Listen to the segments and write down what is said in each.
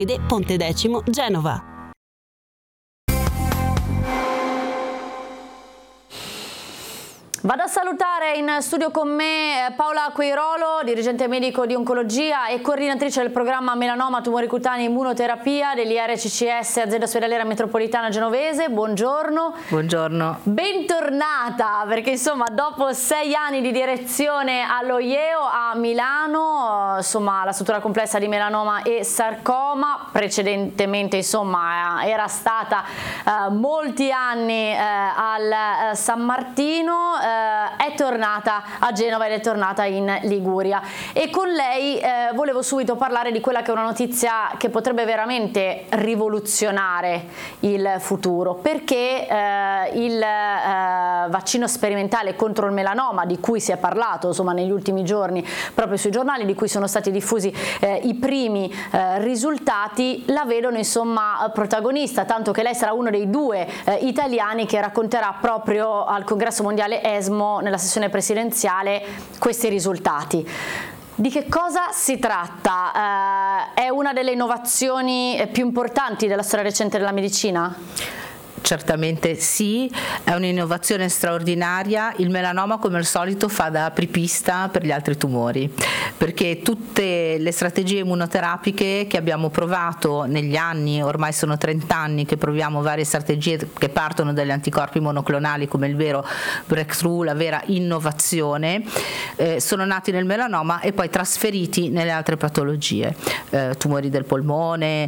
Pontedecimo, Genova. Vado a salutare in studio con me Paola Queirolo, dirigente medico di oncologia e coordinatrice del programma Melanoma, tumori cutanei e immunoterapia dell'IRCCS Azienda Ospedaliera Metropolitana Genovese. Buongiorno. Buongiorno. Bentornata, perché insomma dopo 6 anni di direzione all'OIEO a Milano, insomma la struttura complessa di melanoma e sarcoma, precedentemente insomma era stata molti anni al San Martino, è tornata a Genova ed è tornata in Liguria, e con lei volevo subito parlare di quella che è una notizia che potrebbe veramente rivoluzionare il futuro, perché il vaccino sperimentale contro il melanoma, di cui si è parlato insomma negli ultimi giorni proprio sui giornali, di cui sono stati diffusi i primi risultati, la vedono insomma protagonista, tanto che lei sarà uno dei 2 italiani che racconterà proprio al Congresso Mondiale ESMO nella sessione presidenziale questi risultati. Di che cosa si tratta? È una delle innovazioni più importanti della storia recente della medicina? Certamente sì, è un'innovazione straordinaria. Il melanoma, come al solito, fa da apripista per gli altri tumori, perché tutte le strategie immunoterapiche che abbiamo provato negli anni, ormai sono 30 anni che proviamo varie strategie che partono dagli anticorpi monoclonali come il vero breakthrough, la vera innovazione, sono nati nel melanoma e poi trasferiti nelle altre patologie, tumori del polmone,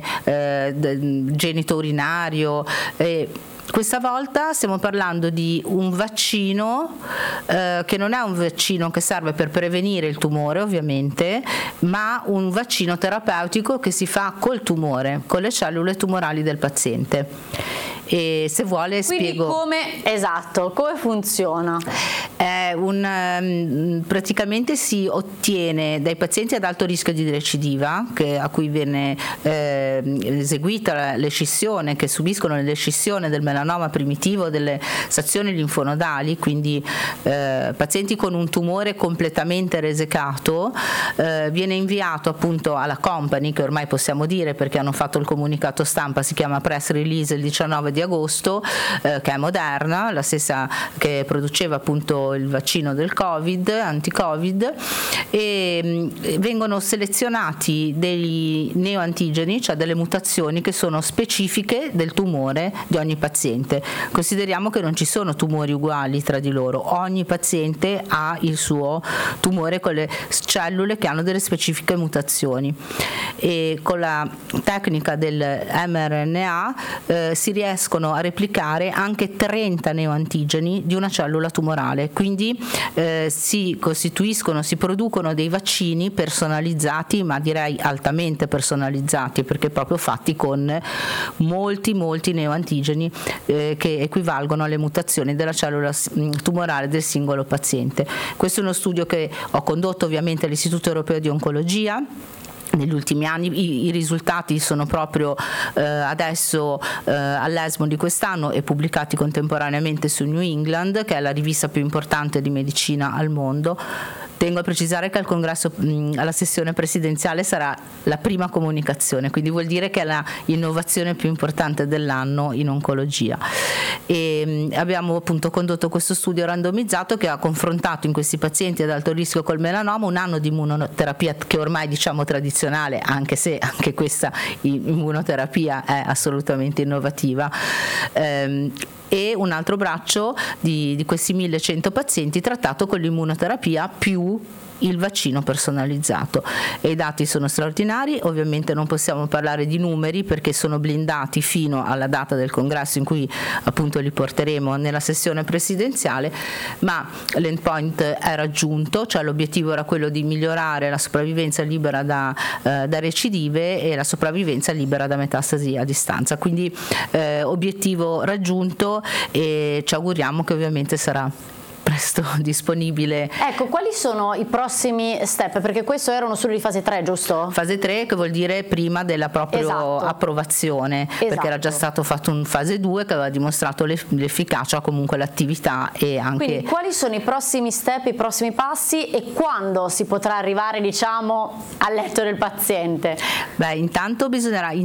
genito urinario. Questa volta stiamo parlando di un vaccino che non è un vaccino che serve per prevenire il tumore ovviamente, ma un vaccino terapeutico che si fa col tumore, con le cellule tumorali del paziente. E se vuole spiego come funziona. Praticamente si ottiene dai pazienti ad alto rischio di recidiva, a cui viene eseguita l'escissione, che subiscono l'escissione del melanoma primitivo delle sezioni linfonodali, quindi pazienti con un tumore completamente resecato, viene inviato appunto alla company, che ormai possiamo dire perché hanno fatto il comunicato stampa, si chiama press release il 19 di agosto, che è Moderna, la stessa che produceva appunto il vaccino del Covid, anti-Covid, e vengono selezionati dei neoantigeni, cioè delle mutazioni che sono specifiche del tumore di ogni paziente. Consideriamo che non ci sono tumori uguali tra di loro, ogni paziente ha il suo tumore con le cellule che hanno delle specifiche mutazioni, e con la tecnica del mRNA si riescono a replicare anche 30 neoantigeni di una cellula tumorale, quindi si producono dei vaccini personalizzati, ma direi altamente personalizzati, perché proprio fatti con molti neoantigeni che equivalgono alle mutazioni della cellula tumorale del singolo paziente. Questo è uno studio che ho condotto ovviamente all'Istituto Europeo di Oncologia. Negli ultimi anni i risultati sono proprio adesso all'ESMO di quest'anno e pubblicati contemporaneamente su New England, che è la rivista più importante di medicina al mondo. Tengo a precisare che al congresso, alla sessione presidenziale, sarà la prima comunicazione, quindi vuol dire che è la innovazione più importante dell'anno in oncologia. E abbiamo appunto condotto questo studio randomizzato che ha confrontato in questi pazienti ad alto rischio col melanoma un anno di immunoterapia, che ormai diciamo tradizionale, anche se anche questa immunoterapia è assolutamente innovativa, e un altro braccio di questi 1100 pazienti trattato con l'immunoterapia più il vaccino personalizzato, e i dati sono straordinari. Ovviamente non possiamo parlare di numeri perché sono blindati fino alla data del congresso, in cui appunto li porteremo nella sessione presidenziale, ma l'endpoint è raggiunto, cioè l'obiettivo era quello di migliorare la sopravvivenza libera da recidive e la sopravvivenza libera da metastasi a distanza, quindi obiettivo raggiunto, e ci auguriamo che ovviamente sarà presto disponibile. Ecco, quali sono i prossimi step? Perché questo era uno studio di fase 3, giusto? Fase 3, che vuol dire prima della propria approvazione, perché era già stato fatto un fase 2 che aveva dimostrato l'efficacia, comunque l'attività, e anche... Quindi quali sono i prossimi step, i prossimi passi, e quando si potrà arrivare, diciamo, al letto del paziente? Beh, intanto bisognerà